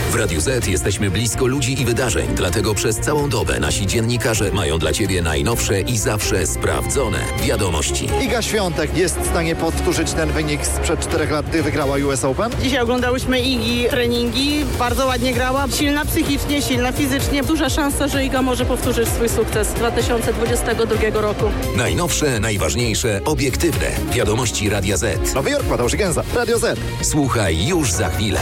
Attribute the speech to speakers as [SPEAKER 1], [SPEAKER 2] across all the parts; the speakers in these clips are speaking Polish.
[SPEAKER 1] W Radiu Z jesteśmy blisko ludzi i wydarzeń, dlatego przez całą dobę nasi dziennikarze mają dla Ciebie najnowsze i zawsze sprawdzone wiadomości.
[SPEAKER 2] Iga Świątek jest w stanie powtórzyć ten wynik sprzed 4 lat, gdy wygrała US Open?
[SPEAKER 3] Dzisiaj oglądałyśmy Igi treningi, bardzo ładnie grała, silna psychicznie, silna fizycznie. Duża szansa, że Iga może powtórzyć swój sukces 2022 roku.
[SPEAKER 1] Najnowsze, najważniejsze, obiektywne wiadomości Radia Z.
[SPEAKER 2] Nowy Jork, Mateusz Gęza, Radio Z.
[SPEAKER 1] Słuchaj już za chwilę.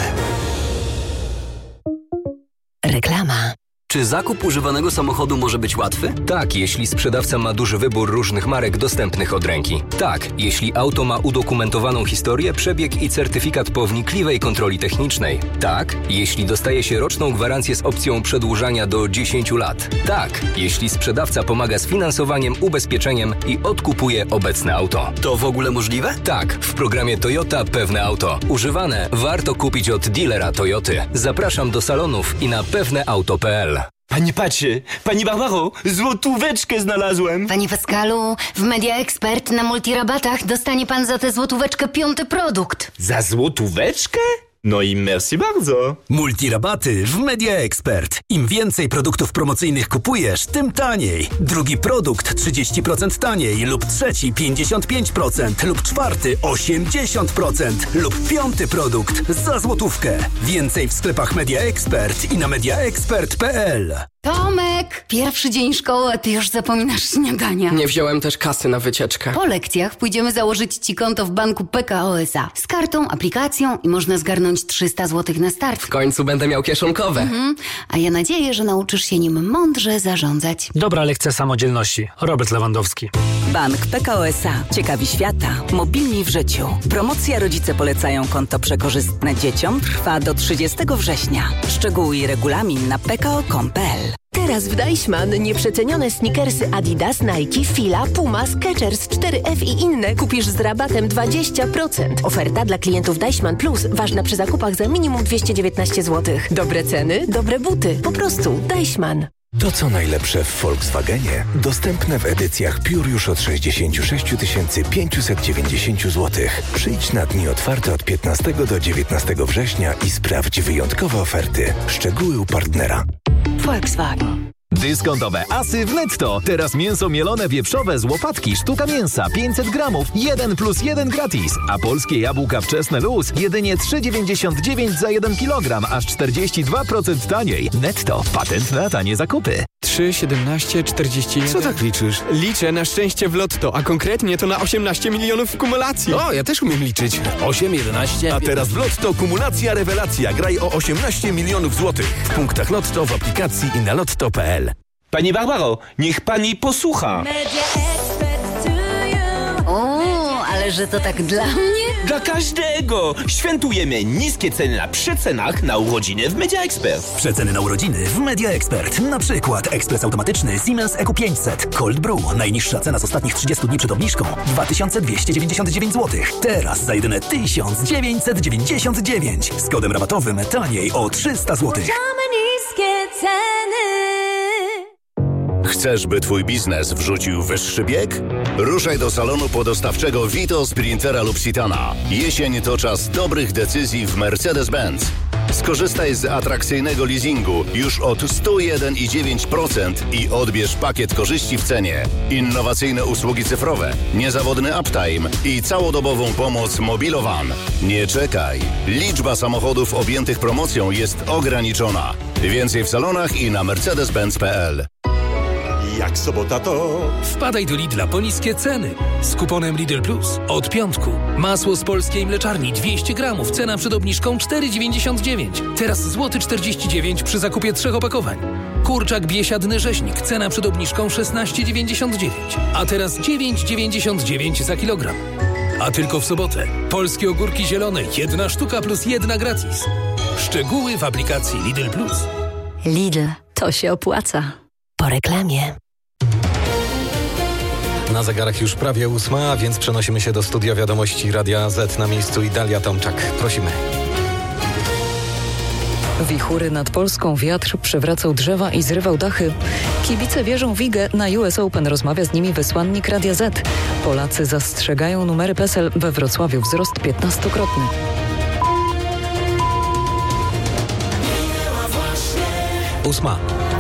[SPEAKER 4] Reklama.
[SPEAKER 5] Czy zakup używanego samochodu może być łatwy?
[SPEAKER 6] Tak, jeśli sprzedawca ma duży wybór różnych marek dostępnych od ręki. Tak, jeśli auto ma udokumentowaną historię, przebieg i certyfikat po wnikliwej kontroli technicznej. Tak, jeśli dostaje się roczną gwarancję z opcją przedłużania do 10 lat. Tak, jeśli sprzedawca pomaga z finansowaniem, ubezpieczeniem i odkupuje obecne auto.
[SPEAKER 5] To w ogóle możliwe?
[SPEAKER 6] Tak, w programie Toyota Pewne Auto. Używane warto kupić od dealera Toyoty. Zapraszam do salonów i na pewneauto.pl.
[SPEAKER 7] Pani patrzy, pani Barbaro, złotóweczkę znalazłem.
[SPEAKER 4] Panie Pascalu, w Media Expert na multirabatach dostanie pan za tę złotóweczkę 5. produkt.
[SPEAKER 7] Za złotóweczkę? No i merci bardzo.
[SPEAKER 8] Multirabaty w Media Expert. Im więcej produktów promocyjnych kupujesz, tym taniej. Drugi produkt 30% taniej lub trzeci 55% lub czwarty 80% lub piąty produkt za złotówkę. Więcej w sklepach Media Expert i na mediaexpert.pl.
[SPEAKER 4] Tomek, pierwszy dzień szkoły, a ty już zapominasz śniadania.
[SPEAKER 9] Nie wziąłem też kasy na wycieczkę.
[SPEAKER 4] Po lekcjach pójdziemy założyć ci konto w banku PKO SA. Z kartą, aplikacją i można zgarnąć 300 zł na start.
[SPEAKER 9] W końcu będę miał kieszonkowe.
[SPEAKER 4] A ja nadzieję, że nauczysz się nim mądrze zarządzać.
[SPEAKER 10] Dobra lekcja samodzielności. Robert Lewandowski.
[SPEAKER 11] Bank PKO SA. Ciekawi świata. Mobilni w życiu. Promocja Rodzice polecają konto przekorzystne dzieciom trwa do 30 września. Szczegóły i regulamin na pko.com.pl.
[SPEAKER 12] Teraz w Deichmann nieprzecenione sneakersy Adidas, Nike, Fila, Puma, Skechers, 4F i inne kupisz z rabatem 20%. Oferta dla klientów Deichmann Plus ważna przy zakupach za minimum 219 zł. Dobre ceny, dobre buty. Po prostu Deichmann.
[SPEAKER 13] To co najlepsze w Volkswagenie dostępne w edycjach Pure już od 66 590 zł. Przyjdź na dni otwarte od 15 do 19 września i sprawdź wyjątkowe oferty. Szczegóły u partnera.
[SPEAKER 12] Volkswagen.
[SPEAKER 14] Dyskontowe asy w Netto. Teraz mięso mielone wieprzowe z łopatki, sztuka mięsa 500 gramów, 1+1 gratis. A polskie jabłka wczesne luz jedynie 3,99 za 1 kg, aż 42% taniej. Netto. Patent na tanie zakupy.
[SPEAKER 7] 3, 17, 41.
[SPEAKER 14] Co tak liczysz?
[SPEAKER 7] Liczę na szczęście w lotto, a konkretnie to na 18 milionów w kumulacji.
[SPEAKER 14] O, ja też umiem liczyć.
[SPEAKER 10] 8, 11...
[SPEAKER 14] A teraz w Lotto kumulacja rewelacja. Graj o 18 milionów złotych. W punktach Lotto, w aplikacji i na lotto.pl.
[SPEAKER 7] Pani Barbaro, niech pani posłucha.
[SPEAKER 4] O, ale że to tak dla mnie?
[SPEAKER 7] Dla każdego! Świętujemy niskie ceny na przecenach na urodziny w Media Expert.
[SPEAKER 8] Przeceny na urodziny w Media Expert. Na przykład ekspres automatyczny Siemens EQ500 Cold Brew. Najniższa cena z ostatnich 30 dni przed obniżką 2299 zł. Teraz za jedyne 1999. Z kodem rabatowym taniej o 300 zł.
[SPEAKER 12] Niskie ceny.
[SPEAKER 15] Chcesz, by twój biznes wrzucił wyższy bieg? Ruszaj do salonu podostawczego Vito, Sprintera lub Citana. Jesień to czas dobrych decyzji w Mercedes-Benz. Skorzystaj z atrakcyjnego leasingu już od 101,9% i odbierz pakiet korzyści w cenie. Innowacyjne usługi cyfrowe, niezawodny uptime i całodobową pomoc Mobilowan. Nie czekaj. Liczba samochodów objętych promocją jest ograniczona. Więcej w salonach i na mercedes-benz.pl.
[SPEAKER 16] Jak sobota to...
[SPEAKER 10] Wpadaj do Lidla po niskie ceny. Z kuponem Lidl Plus. Od piątku. Masło z polskiej mleczarni 200 gramów. Cena przed obniżką 4,99. Teraz złoty 49 przy zakupie 3 opakowań. Kurczak biesiadny rzeźnik. Cena przed obniżką 16,99. A teraz 9,99 za kilogram. A tylko w sobotę. Polskie ogórki zielone. 1 sztuka plus 1 gratis. Szczegóły w aplikacji Lidl Plus.
[SPEAKER 4] Lidl. To się opłaca. Po reklamie.
[SPEAKER 6] Na zegarach już prawie 8, a więc przenosimy się do studia wiadomości Radia Z. Na miejscu i Dalia Tomczak. Prosimy.
[SPEAKER 17] Wichury nad Polską, wiatr przewracał drzewa i zrywał dachy. Kibice wierzą w Igę, na US Open rozmawia z nimi wysłannik Radia Z. Polacy zastrzegają numery PESEL, we Wrocławiu wzrost 15-krotny.
[SPEAKER 10] 8.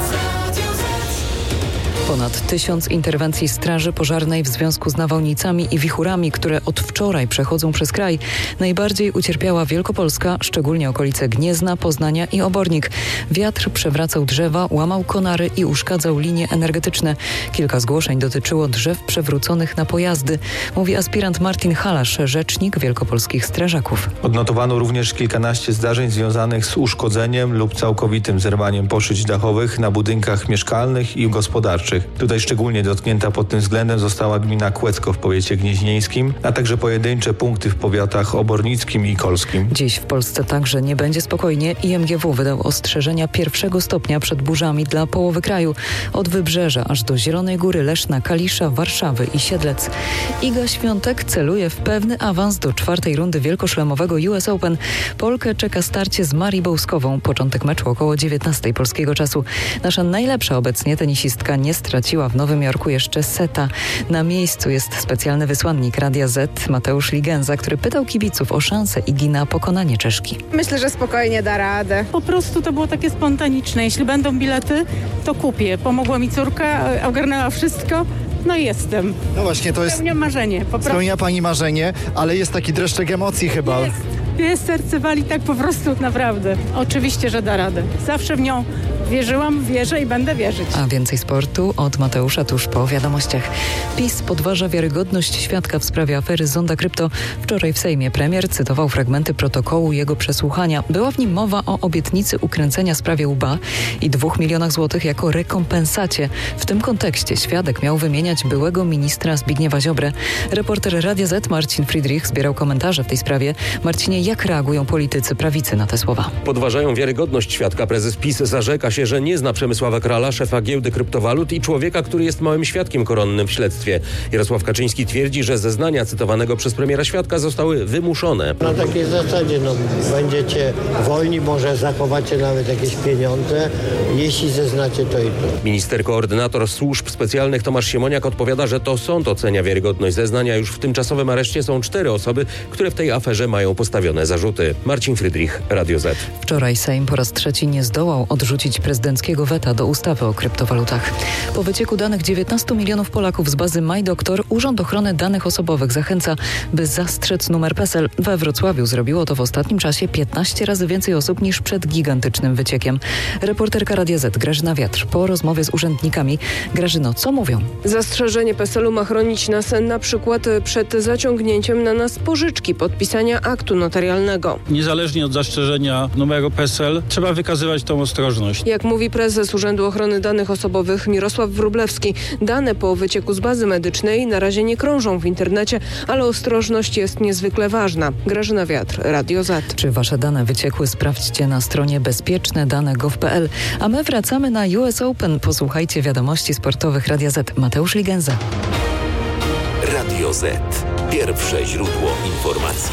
[SPEAKER 17] Ponad 1000 interwencji Straży Pożarnej w związku z nawałnicami i wichurami, które od wczoraj przechodzą przez kraj. Najbardziej ucierpiała Wielkopolska, szczególnie okolice Gniezna, Poznania i Obornik. Wiatr przewracał drzewa, łamał konary i uszkadzał linie energetyczne. Kilka zgłoszeń dotyczyło drzew przewróconych na pojazdy, mówi aspirant Martin Halasz, rzecznik wielkopolskich strażaków.
[SPEAKER 18] Odnotowano również kilkanaście zdarzeń związanych z uszkodzeniem lub całkowitym zerwaniem poszyć dachowych na budynkach mieszkalnych i gospodarczych. Tutaj szczególnie dotknięta pod tym względem została gmina Kłecko w powiecie gnieźnieńskim, a także pojedyncze punkty w powiatach obornickim i kolskim.
[SPEAKER 17] Dziś w Polsce także nie będzie spokojnie. IMGW wydał ostrzeżenia 1. stopnia przed burzami dla połowy kraju. Od Wybrzeża aż do Zielonej Góry, Leszna, Kalisza, Warszawy i Siedlec. Iga Świątek celuje w pewny awans do 4. rundy wielkoszlemowego US Open. Polkę czeka starcie z Marii Bołskową. Początek meczu około 19 polskiego czasu. Nasza najlepsza obecnie tenisistka nie straciła w Nowym Jorku jeszcze seta. Na miejscu jest specjalny wysłannik Radia Z, Mateusz Ligenza, który pytał kibiców o szansę Igi na pokonanie Czeszki.
[SPEAKER 19] Myślę, że spokojnie da radę.
[SPEAKER 3] Po prostu to było takie spontaniczne. Jeśli będą bilety, to kupię. Pomogła mi córka, ogarnęła wszystko. No i jestem.
[SPEAKER 2] No właśnie, to jest...
[SPEAKER 3] Spełnia marzenie.
[SPEAKER 2] Spełnia pani marzenie, ale jest taki dreszczyk emocji chyba.
[SPEAKER 3] Jest, serce wali tak po prostu, naprawdę. Oczywiście, że da radę. Zawsze w nią wierzyłam, wierzę i będę wierzyć.
[SPEAKER 17] A więcej sportu od Mateusza tuż po wiadomościach. PiS podważa wiarygodność świadka w sprawie afery Zonda Krypto. Wczoraj w Sejmie premier cytował fragmenty protokołu jego przesłuchania. Była w nim mowa o obietnicy ukręcenia sprawie UBA i 2 milionach złotych jako rekompensacie. W tym kontekście świadek miał wymieniać byłego ministra Zbigniewa Ziobrę. Reporter Radia Z Marcin Friedrich zbierał komentarze w tej sprawie. Marcinie, jak reagują politycy prawicy na te słowa?
[SPEAKER 20] Podważają wiarygodność świadka. Prezes PiS zarzeka się, że nie zna Przemysława Krala, szefa giełdy kryptowalut i człowieka, który jest małym świadkiem koronnym w śledztwie. Jarosław Kaczyński twierdzi, że zeznania cytowanego przez premiera świadka zostały wymuszone.
[SPEAKER 21] Na takiej zasadzie, będziecie wolni, może zachowacie nawet jakieś pieniądze, jeśli zeznacie to i to.
[SPEAKER 20] Minister koordynator służb specjalnych Tomasz Siemoniak odpowiada, że to sąd ocenia wiarygodność zeznania. Już w tymczasowym areszcie są 4 osoby, które w tej aferze mają postawione zarzuty. Marcin Friedrich, Radio Z.
[SPEAKER 17] Wczoraj Sejm po raz trzeci nie zdołał odrzucić prezydenckiego weta do ustawy o kryptowalutach. Po wycieku danych 19 milionów Polaków z bazy MyDoktor Urząd Ochrony Danych Osobowych zachęca, by zastrzec numer PESEL. We Wrocławiu zrobiło to w ostatnim czasie 15 razy więcej osób niż przed gigantycznym wyciekiem. Reporterka Radia Z Grażyna Wiatr po rozmowie z urzędnikami. Grażyno, co mówią?
[SPEAKER 22] Zastrzeżenie PESEL-u ma chronić nas na przykład przed zaciągnięciem na nas pożyczki, podpisania aktu notarialnego.
[SPEAKER 23] Niezależnie od zastrzeżenia numeru PESEL trzeba wykazywać tą ostrożność.
[SPEAKER 22] Jak mówi prezes Urzędu Ochrony Danych Osobowych Mirosław Wróblewski, dane po wycieku z bazy medycznej na razie nie krążą w internecie, ale ostrożność jest niezwykle ważna. Grażyna Wiatr, Radio Z.
[SPEAKER 17] Czy wasze dane wyciekły? Sprawdźcie na stronie bezpieczne-dane.gov.pl. A my wracamy na US Open. Posłuchajcie wiadomości sportowych Radia Z. Mateusz Ligenza.
[SPEAKER 1] Radio Z. Pierwsze źródło informacji.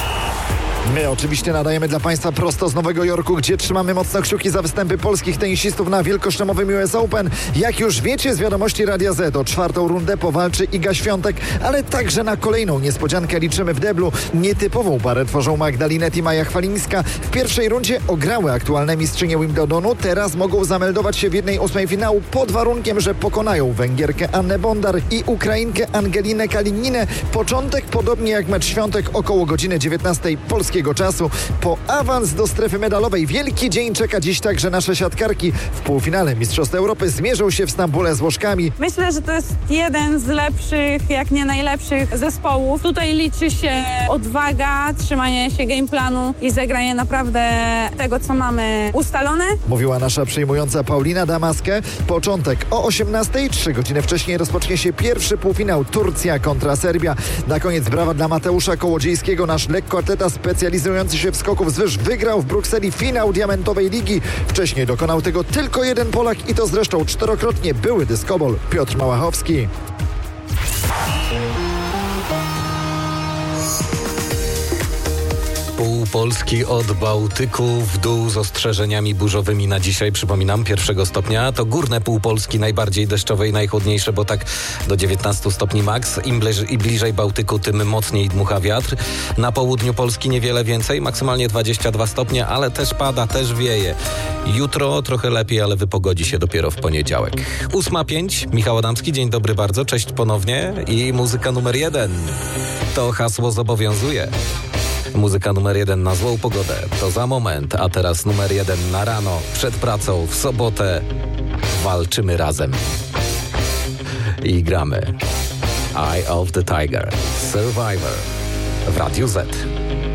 [SPEAKER 2] My oczywiście nadajemy dla Państwa prosto z Nowego Jorku, gdzie trzymamy mocno kciuki za występy polskich tenisistów na wielkoszlemowym US Open. Jak już wiecie z wiadomości Radia Z, o 4. rundę powalczy Iga Świątek, ale także na kolejną niespodziankę liczymy w deblu. Nietypową parę tworzą Magdalinet i Maja Chwalińska. W pierwszej rundzie ograły aktualne mistrzynie Wimbledonu. Teraz mogą zameldować się w 1/8 finału pod warunkiem, że pokonają Węgierkę Annę Bondar i Ukrainkę Angelinę Kalininę. Początek, podobnie jak mecz Świątek, około godziny 19 polskiego czasu. Po awans do strefy medalowej wielki dzień czeka dziś także nasze siatkarki. W półfinale Mistrzostw Europy zmierzą się w Stambule z Włoszkami.
[SPEAKER 24] Myślę, że to jest jeden z lepszych, jak nie najlepszych zespołów. Tutaj liczy się odwaga, trzymanie się gameplanu i zagranie naprawdę tego, co mamy ustalone.
[SPEAKER 2] Mówiła nasza przyjmująca Paulina Damaskę. Początek o 18:00. 3 godziny wcześniej rozpocznie się pierwszy półfinał Turcja kontra Serbia. Na koniec brawa dla Mateusza Kołodziejskiego. Nasz lekkoatleta specjalizujący się w skoku wzwyż wygrał w Brukseli finał Diamentowej Ligi. Wcześniej dokonał tego tylko jeden Polak i to zresztą 4-krotnie były dyskobol Piotr Małachowski.
[SPEAKER 5] pół Polski od Bałtyku w dół z ostrzeżeniami burzowymi na dzisiaj. Przypominam, 1 stopnia. To górne pół Polski najbardziej deszczowe i najchłodniejsze, bo tak do 19 stopni max. Im bliżej Bałtyku, tym mocniej dmucha wiatr. Na południu Polski niewiele więcej, maksymalnie 22 stopnie, ale też pada, też wieje. Jutro trochę lepiej, ale wypogodzi się dopiero w poniedziałek. 8:05, Michał Adamski, dzień dobry bardzo, cześć ponownie i muzyka numer 1. To hasło zobowiązuje. Muzyka numer 1 na złą pogodę to za moment, a teraz numer 1 na rano, przed pracą, w sobotę. Walczymy razem. I gramy Eye of the Tiger, Survivor w Radiu Z.